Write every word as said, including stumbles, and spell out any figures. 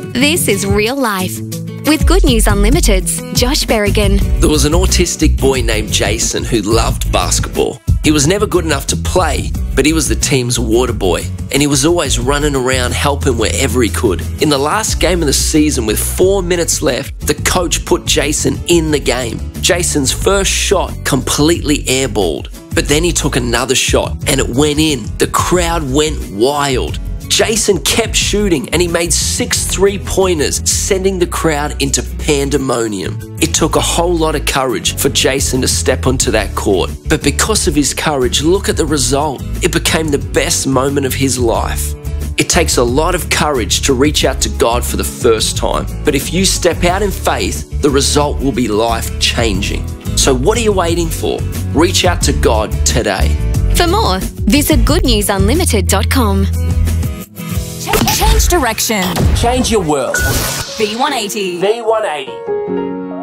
This is real life. With Good News Unlimited's Josh Berrigan. There was an autistic boy named Jason who loved basketball. He was never good enough to play, but he was the team's water boy, and he was always running around helping wherever he could. In the last game of the season, with four minutes left, the coach put Jason in the game. Jason's first shot completely airballed, but then he took another shot and it went in. The crowd went wild. Jason kept shooting and he made six three-pointers, sending the crowd into pandemonium. It took a whole lot of courage for Jason to step onto that court. But because of his courage, look at the result. It became the best moment of his life. It takes a lot of courage to reach out to God for the first time. But if you step out in faith, the result will be life-changing. So what are you waiting for? Reach out to God today. For more, visit good news unlimited dot com. Change direction. Change your world. V one eighty. V one eighty.